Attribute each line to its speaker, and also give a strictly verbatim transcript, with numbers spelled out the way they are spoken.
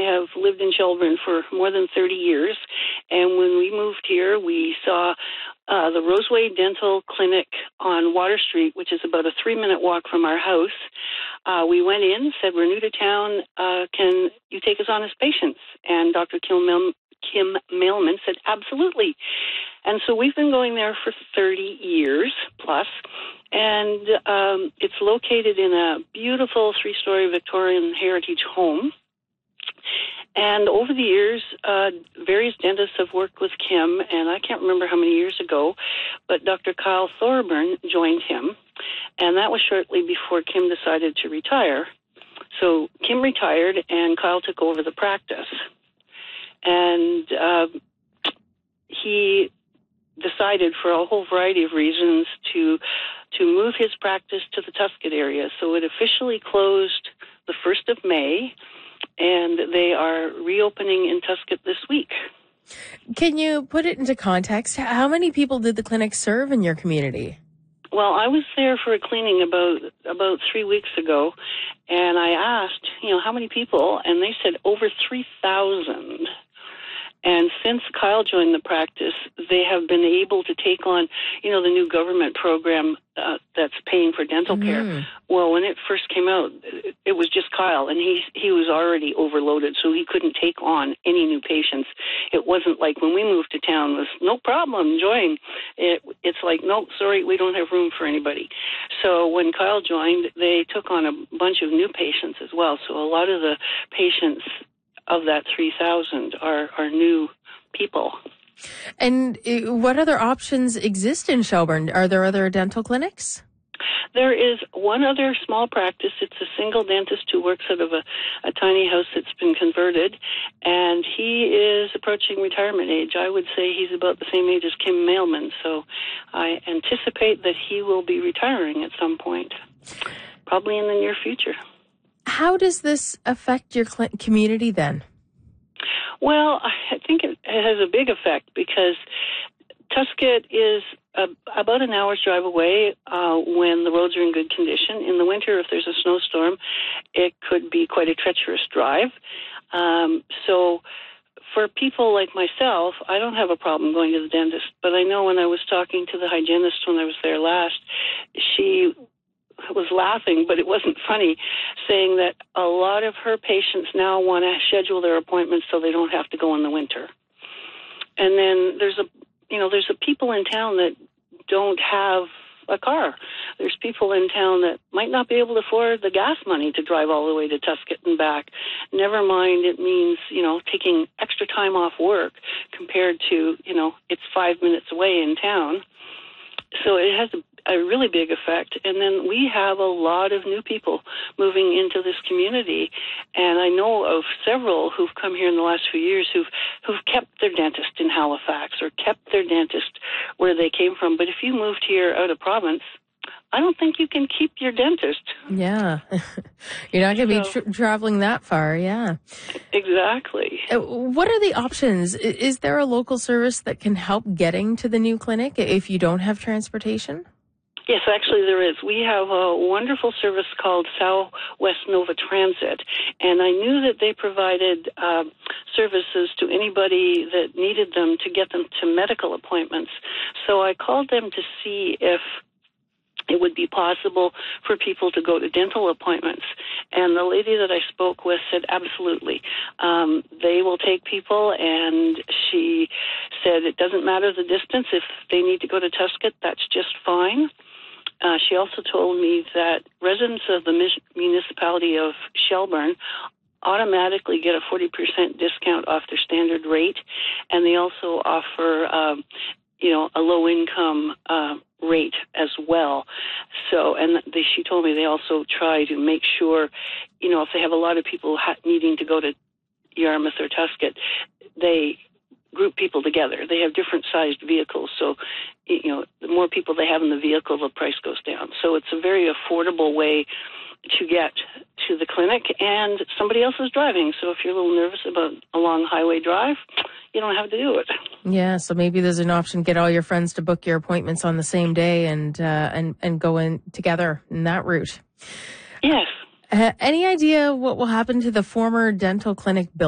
Speaker 1: have lived in Shelburne for more than thirty years, and when we moved here, we saw uh, the Roseway Dental Clinic on Water Street, which is about a three-minute walk from our house. Uh, we went in, said, we're new to town, uh, can you take us on as patients? And Doctor Kim, Mil- Kim Mailman said, absolutely. And so we've been going there for thirty years plus, and um, it's located in a beautiful three-story Victorian heritage home. And over the years, uh, various dentists have worked with Kim, and I can't remember how many years ago, but Doctor Kyle Thorburn joined him, and that was shortly before Kim decided to retire. So Kim retired, and Kyle took over the practice. And uh, he decided, for a whole variety of reasons, to to move his practice to the Tuscott area. So it officially closed the first of May, and they are reopening in Tuscott this week.
Speaker 2: Can you put it into context? How many people did the clinic serve in your community?
Speaker 1: Well, I was there for a cleaning about about three weeks ago, and I asked, you know, how many people, and they said over three thousand. And since Kyle joined the practice, they have been able to take on, you know, the new government program uh, that's paying for dental mm-hmm. care. Well, when it first came out, it was just Kyle, and he he was already overloaded, so he couldn't take on any new patients. It wasn't like when we moved to town, it was no problem, join. It, it's like, no, sorry, we don't have room for anybody. So when Kyle joined, they took on a bunch of new patients as well. So a lot of the patients of that three thousand are, are new people.
Speaker 2: And what other options exist in Shelburne? Are there other dental clinics?
Speaker 1: There is one other small practice. It's a single dentist who works out of a, a tiny house that's been converted, and he is approaching retirement age. I would say he's about the same age as Kim Mailman, so I anticipate that he will be retiring at some point, probably in the near future.
Speaker 2: How does this affect your cl- community then?
Speaker 1: Well, I think it has a big effect because Tuscott is a, about an hour's drive away uh, when the roads are in good condition. In the winter, if there's a snowstorm, it could be quite a treacherous drive. Um, so for people like myself, I don't have a problem going to the dentist, but I know when I was talking to the hygienist when I was there last, she was laughing, but it wasn't funny, saying that a lot of her patients now want to schedule their appointments so they don't have to go in the winter. And then there's a, you know, there's a people in town that don't have a car. There's people in town that might not be able to afford the gas money to drive all the way to Tuscott and back. Never mind, it means, you know, taking extra time off work compared to, you know, it's five minutes away in town. So it has a a really big effect. And then we have a lot of new people moving into this community. And I know of several who've come here in the last few years who've who've kept their dentist in Halifax or kept their dentist where they came from. But if you moved here out of province, I don't think you can keep your dentist.
Speaker 2: Yeah. You're not going to so, be tra- traveling that far. Yeah.
Speaker 1: Exactly.
Speaker 2: Uh, what are the options? Is there a local service that can help getting to the new clinic if you don't have transportation?
Speaker 1: Yes, actually there is. We have a wonderful service called Southwest Nova Transit, and I knew that they provided uh, services to anybody that needed them to get them to medical appointments. So I called them to see if it would be possible for people to go to dental appointments. And the lady that I spoke with said, absolutely. Um, they will take people, and she said it doesn't matter the distance. If they need to go to Tuscott, that's just fine. Uh, she also told me that residents of the municipality of Shelburne automatically get a forty percent discount off their standard rate, and they also offer, um, you know, a low-income uh, rate as well. So, and they, she told me they also try to make sure, you know, if they have a lot of people ha- needing to go to Yarmouth or Tuscott, they group people together. They have different sized vehicles, so you know, the more people they have in the vehicle, the price goes down. So it's a very affordable way to get to the clinic, and somebody else is driving. So if you're a little nervous about a long highway drive, you don't have to do it.
Speaker 2: Yeah, so maybe there's an option: get all your friends to book your appointments on the same day, and uh, and and go in together in that route.
Speaker 1: Yes.
Speaker 2: Uh, any idea what will happen to the former dental clinic building?